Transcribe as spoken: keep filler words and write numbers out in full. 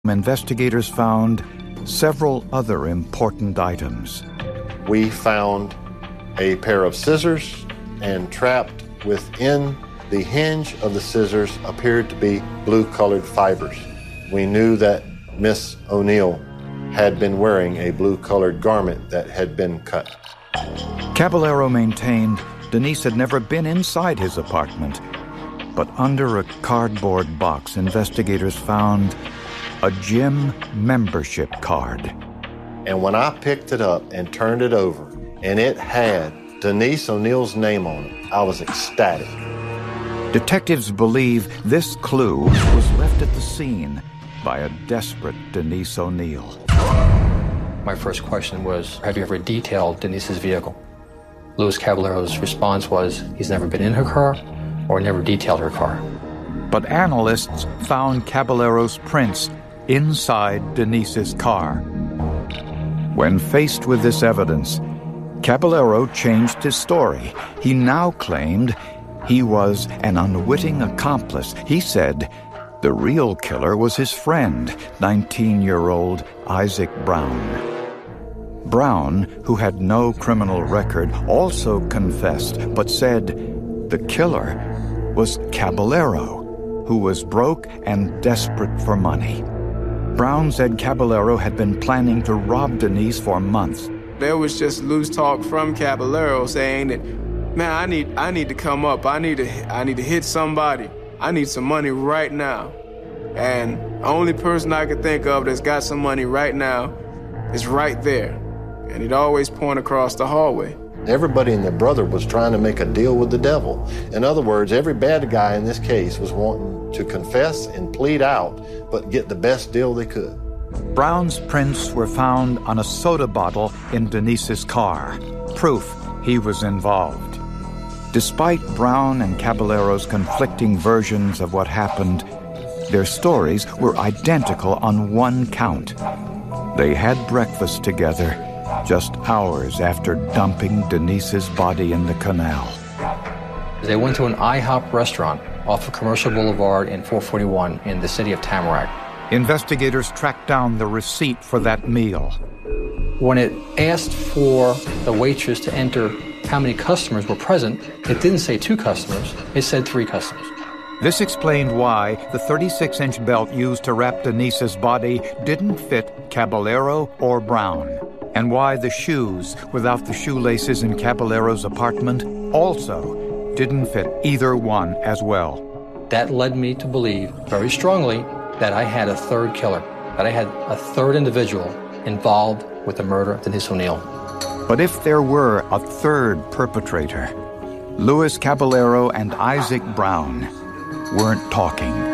investigators found several other important items. We found a pair of scissors, and trapped within the hinge of the scissors appeared to be blue-colored fibers. We knew that Miss O'Neill had been wearing a blue-colored garment that had been cut. Caballero maintained Denise had never been inside his apartment, but under a cardboard box, investigators found a gym membership card. And when I picked it up and turned it over, and it had Denise O'Neill's name on it, I was ecstatic. Detectives believe this clue was left at the scene by a desperate Denise O'Neill. My first question was, have you ever detailed Denise's vehicle? Louis Caballero's response was, he's never been in her car or never detailed her car. But analysts found Caballero's prints inside Denise's car. When faced with this evidence, Caballero changed his story. He now claimed he was an unwitting accomplice. He said the real killer was his friend, nineteen-year-old Isaac Brown. Brown, who had no criminal record, also confessed, but said the killer was Caballero, who was broke and desperate for money. Brown said Caballero had been planning to rob Denise for months. There was just loose talk from Caballero saying that, man, I need I need to come up. I need to I need to hit somebody. I need some money right now. And the only person I could think of that's got some money right now is right there. And he'd always point across the hallway. Everybody and their brother was trying to make a deal with the devil. In other words, every bad guy in this case was wanting to confess and plead out, but get the best deal they could. Brown's prints were found on a soda bottle in Denise's car, proof he was involved. Despite Brown and Caballero's conflicting versions of what happened, their stories were identical on one count. They had breakfast together just hours after dumping Denise's body in the canal. They went to an IHOP restaurant off of Commercial Boulevard in four forty-one in the city of Tamarack. Investigators tracked down the receipt for that meal. When it asked for the waitress to enter how many customers were present, it didn't say two customers, it said three customers. This explained why the thirty-six inch belt used to wrap Denise's body didn't fit Caballero or Brown, and why the shoes without the shoelaces in Caballero's apartment also didn't fit either one as well. That led me to believe very strongly that I had a third killer, that I had a third individual involved with the murder of Denise O'Neill. But if there were a third perpetrator, Louis Caballero and Isaac Brown weren't talking.